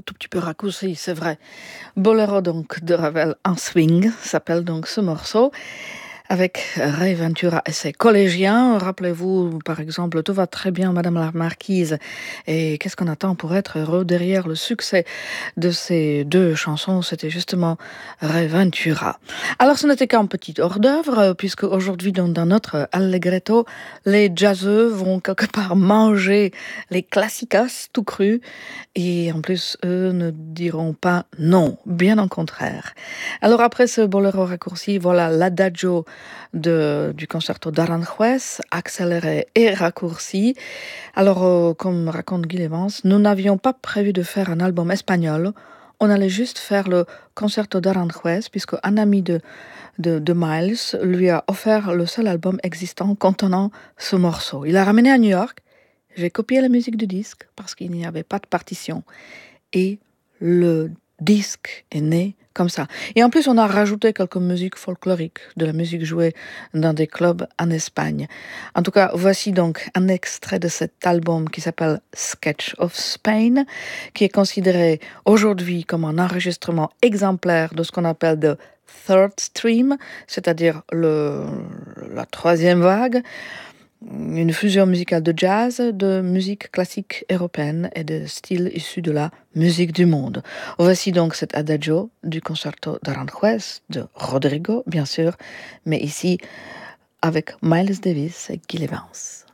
tout petit peu raccourci, c'est vrai. Bolero donc de Ravel en swing s'appelle donc ce morceau. Avec Ray Ventura et ses collégiens. Rappelez-vous, par exemple, Tout va très bien, Madame la Marquise. Et qu'est-ce qu'on attend pour être heureux derrière le succès de ces deux chansons? C'était justement Ray Ventura. Alors, ce n'était qu'un petit hors-d'œuvre, puisque aujourd'hui, dans notre Allegretto, les jazzeux vont quelque part manger les classicas tout crus. Et en plus, eux ne diront pas non, bien au contraire. Alors après ce boléro raccourci, voilà l'adagio du concerto d'Aranjuez, accéléré et raccourci. Alors, comme raconte Guy Evans, nous n'avions pas prévu de faire un album espagnol. On allait juste faire le concerto d'Aranjuez, puisque un ami de Miles lui a offert le seul album existant contenant ce morceau. Il l'a ramené à New York. J'ai copié la musique du disque parce qu'il n'y avait pas de partition. Et le disque est né comme ça. Et en plus, on a rajouté quelques musiques folkloriques, de la musique jouée dans des clubs en Espagne. En tout cas, voici donc un extrait de cet album qui s'appelle Sketch of Spain, qui est considéré aujourd'hui comme un enregistrement exemplaire de ce qu'on appelle le third stream, c'est-à-dire la troisième vague. Une fusion musicale de jazz, de musique classique européenne et de styles issus de la musique du monde. Voici donc cet adagio du concerto d'Aranjuez de Rodrigo, bien sûr, mais ici avec Miles Davis et Guy Evans.